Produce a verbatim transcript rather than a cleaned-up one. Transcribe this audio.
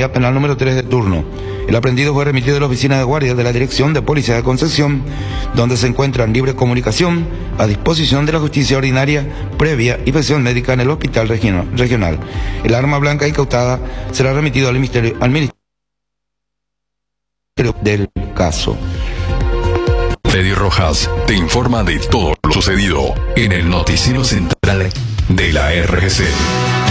unidad penal número tres de turno. El aprendido fue remitido a la oficina de guardia de la Dirección de Policía de Concepción, donde se encuentra en libre comunicación a disposición de la justicia ordinaria previa inspección médica en el hospital regional. El arma blanca incautada será remitido al Ministerio, al Ministerio del caso. Freddy Rojas te informa de todo lo sucedido en el noticiero central de la R G C.